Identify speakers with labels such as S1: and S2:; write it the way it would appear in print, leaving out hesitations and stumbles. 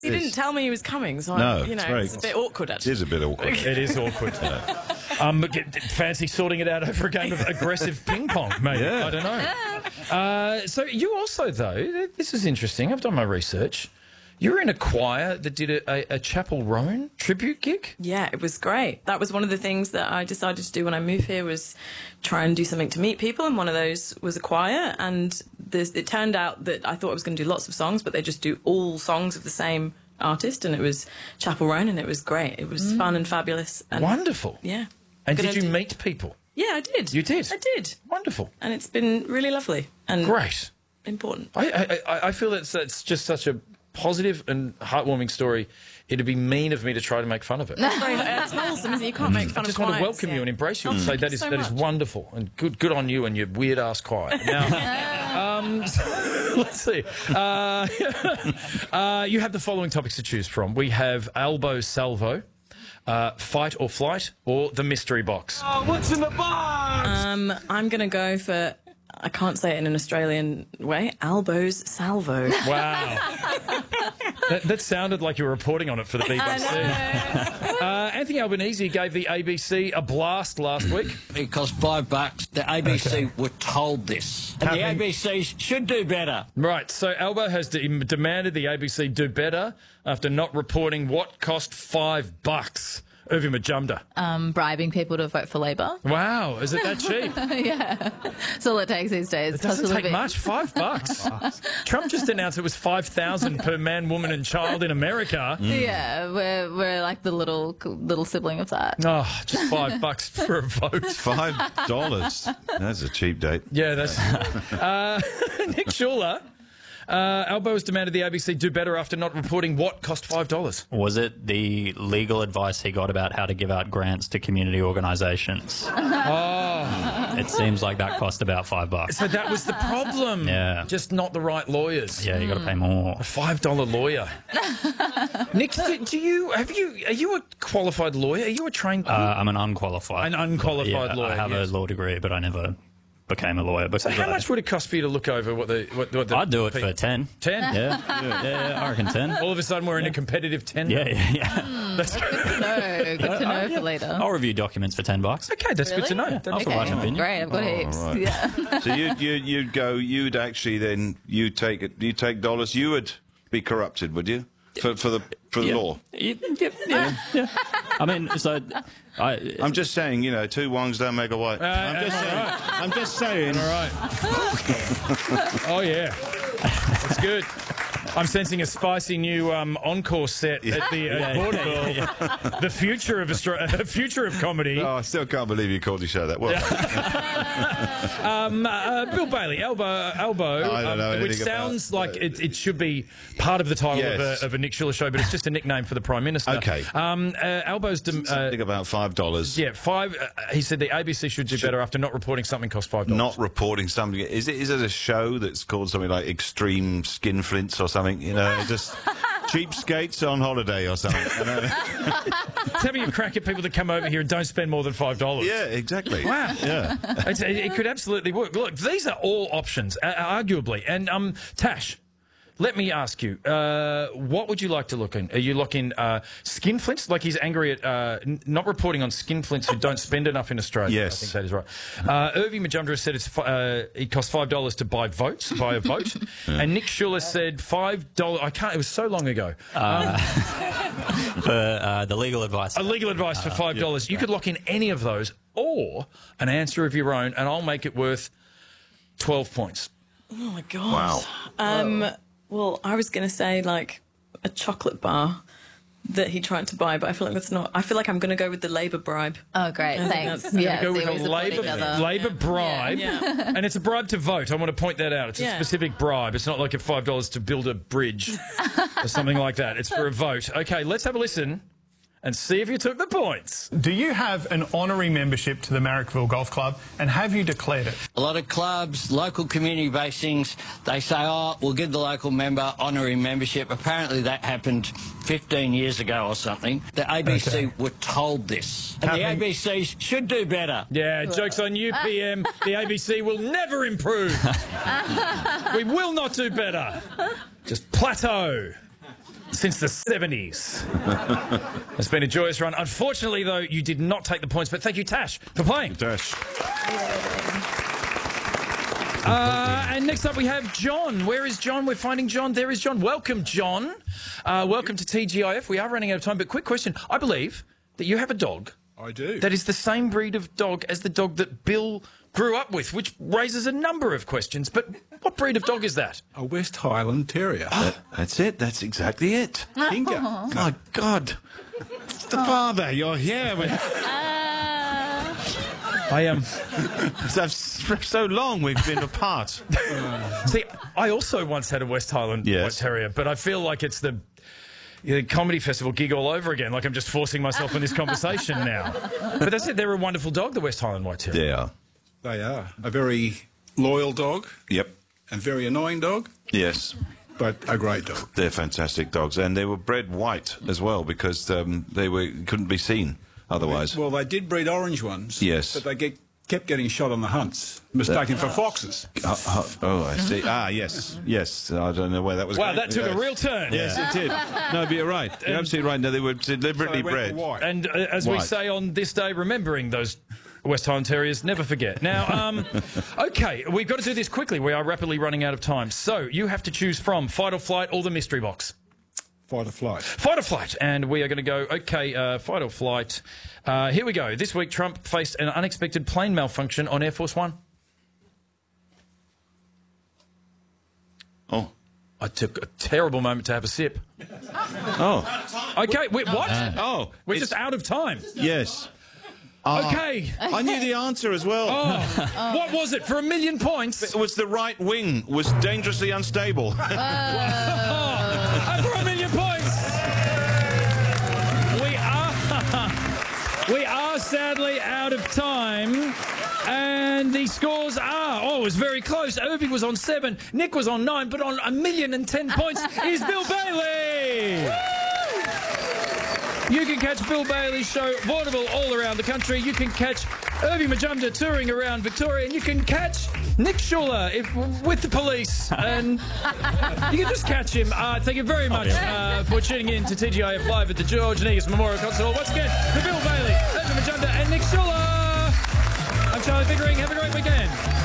S1: He didn't tell me he was coming, so
S2: No,
S1: it's a bit awkward, actually.
S2: It is a bit awkward.
S3: It is awkward. Fancy sorting it out over a game of aggressive ping pong, maybe.
S2: Yeah.
S3: I don't know. So you also, though, this is interesting. I've done my research. You were in a choir that did a Chapel Roan tribute gig?
S1: Yeah, it was great. That was one of the things that I decided to do when I moved here, was try and do something to meet people, and one of those was a choir. And it turned out that I thought I was going to do lots of songs, but they just do all songs of the same artist, and it was Chapel Roan, and it was great. It was fun and fabulous. And
S3: Wonderful.
S1: Yeah.
S3: And did you meet people?
S1: Yeah, I did.
S3: You did?
S1: I did.
S3: Wonderful.
S1: And it's been really lovely and
S3: Great.
S1: important.
S3: I feel it's just such a positive and heartwarming story. It'd be mean of me to try to make fun of it.
S1: It's wholesome, isn't it? You can't make fun
S3: I just
S1: of
S3: want to
S1: choirs,
S3: welcome you and embrace you and say that is
S1: so much.
S3: wonderful and good on you and your weird ass choir. Now, let's see. You have the following topics to choose from. We have elbow salvo, fight or flight, or the mystery box.
S4: Oh, what's in the box?
S1: I'm going to go for, I can't say it in an Australian way, elbows salvo.
S3: Wow. That sounded like you were reporting on it for the BBC. Anthony Albanese gave the ABC a blast last week.
S5: It cost $5. The ABC were told this. And the ABC should do better.
S3: Right, so Albo has demanded the ABC do better after not reporting what cost $5. Irving Majumdar.
S6: Bribing people to vote for Labor.
S3: Wow, is it that cheap?
S6: Yeah, that's all it takes these days.
S3: It doesn't take much, $5. Trump just announced it was $5,000 per man, woman and child in America.
S6: Yeah, we're like the little sibling of that.
S3: Oh, just $5 for a vote.
S2: $5. That's a cheap date.
S3: Yeah, that's... Nick Schuler. Albo has demanded the ABC do better after not reporting what cost $5.
S7: Was it the legal advice he got about how to give out grants to community organisations?
S3: Oh.
S7: It seems like that cost about $5.
S3: So that was the problem.
S7: Yeah.
S3: Just not the right lawyers.
S7: Yeah, you got to pay more.
S3: A $5 lawyer. Nick, are you a qualified lawyer? Are you a trained...
S7: I'm an unqualified.
S3: An unqualified lawyer,
S7: I have a law degree, but I never became a lawyer.
S3: So how much would it cost for you to look over what the
S7: I'd do it for 10.
S3: 10?
S7: Yeah, I reckon 10.
S3: All of a sudden we're in a competitive 10.
S7: Yeah.
S3: That's
S6: Good to know for later.
S7: I'll review documents for $10.
S3: Okay, that's good to know.
S7: I'll provide an opinion.
S6: Great, I've got heaps.
S2: right.
S6: Yeah.
S2: So you'd actually then you take dollars. You would be corrupted, would you? For the law.
S7: Yeah. I mean, so
S2: I'm just saying, 2 wrongs don't make a right. I'm just saying.
S3: All right. Oh, yeah. That's good. I'm sensing a spicy new encore set at the Vaudeville. The future of future of comedy.
S2: Oh, I still can't believe you called your show that. Well,
S3: Bill Bailey, Albo, which sounds like it should be part of the title of a Nick Schuler show, but it's just a nickname for the Prime Minister.
S2: Okay.
S3: Albo's...
S2: something about $5.
S3: Yeah, he said the ABC should do better after not reporting something cost $5.
S2: Not reporting something. Is it a show that's called something like Extreme Skinflints or something? Just cheapskates on holiday or something.
S3: It's having a crack at people that come over here and don't spend more than $5.
S2: Yeah, exactly.
S3: Wow.
S2: Yeah.
S3: It could absolutely work. Look, these are all options, arguably. And Tash, let me ask you, what would you like to look in? Are you looking skinflints? Like he's angry at not reporting on skinflints who don't spend enough in Australia.
S2: Yes.
S3: I think that is right. Irving Majumdar said it costs $5 to buy a vote. And Nick Schuler said $5. It was so long ago.
S7: For the legal advice.
S3: Legal advice for $5. You could lock in any of those or an answer of your own, and I'll make it worth 12 points.
S1: Oh, my God. Wow. Well, I was going to say, like, a chocolate bar that he tried to buy, but I feel like that's not... I feel like I'm going to go with the Labour bribe.
S6: Oh, great. Thanks.
S1: Yeah,
S3: Go with a Labour bribe.
S1: Yeah.
S3: And it's a bribe to vote. I want to point that out. It's a specific bribe. It's not like a $5 to build a bridge or something like that. It's for a vote. Okay, let's have a listen and see if you took the points.
S8: Do you have an honorary membership to the Marrickville Golf Club, and have you declared it?
S5: A lot of clubs, local community-based things, they say, we'll give the local member honorary membership. Apparently that happened 15 years ago or something. The ABC were told this. And the ABC should do better.
S3: Yeah, joke's on you, PM. The ABC will never improve. We will not do better. Just plateau. since the 70s. It's been a joyous run. Unfortunately, though, you did not take the points, but thank you, Tash, for playing.
S2: Dash.
S3: And next up we have John. Where is John? We're finding John. There is John. Welcome, John. Welcome to TGIF. We are running out of time, but quick question. I believe that you have a dog.
S4: I do.
S3: That is the same breed of dog as the dog that Bill grew up with, which raises a number of questions. But what breed of dog is that?
S4: A West Highland Terrier.
S2: That's it. That's exactly it.
S4: Tinker.
S2: My God. The father, you're here.
S3: I am.
S2: For so long we've been apart.
S3: See, I also once had a West Highland White Terrier, but I feel like it's the comedy festival gig all over again. Like I'm just forcing myself in this conversation now. But that's it. They're a wonderful dog, the West Highland White Terrier.
S2: They are.
S4: They are. A very loyal dog.
S2: Yep.
S4: And very annoying dog.
S2: Yes.
S4: But a great dog.
S2: They're fantastic dogs, and they were bred white as well because they couldn't be seen otherwise.
S4: Well, they did breed orange ones.
S2: Yes.
S4: But they kept getting shot on the hunts, mistaken for foxes.
S2: Oh, I see. Yes. I don't know where that was
S3: Wow,
S2: going.
S3: that took a real turn.
S2: Yes, it did. No, but you're right. You're absolutely right. No, they were deliberately bred.
S3: And as we say on this day, remembering those West Highland Terriers, never forget. Now, okay, we've got to do this quickly. We are rapidly running out of time. So you have to choose from Fight or Flight or the Mystery Box.
S4: Fight or Flight.
S3: Fight or Flight. And we are going to go, okay, Fight or Flight. Here we go. This week, Trump faced an unexpected plane malfunction on Air Force One.
S2: Oh.
S3: I took a terrible moment to have a sip.
S2: Oh.
S3: Okay, wait, what?
S2: Oh.
S3: We're just out of time.
S2: Yes.
S3: Okay.
S2: I knew the answer as well.
S3: Oh. What was it? For 1 million points?
S2: It was the right wing was dangerously unstable.
S3: And for 1 million points, we are sadly out of time. And the scores are, it was very close. Irving was on 7, Nick was on 9, but on 1,010 points is Bill Bailey. You can catch Bill Bailey's show Vaudeville all around the country. You can catch Irving Majumdar touring around Victoria, and you can catch Nick Schuller with the police. And you can just catch him. Thank you very much for tuning in to TGIF Live at the George Negus Memorial Concert Hall. Once again, for Bill Bailey, Irving Majumdar, and Nick Schuller. I'm Charlie Pickering. Have a great weekend.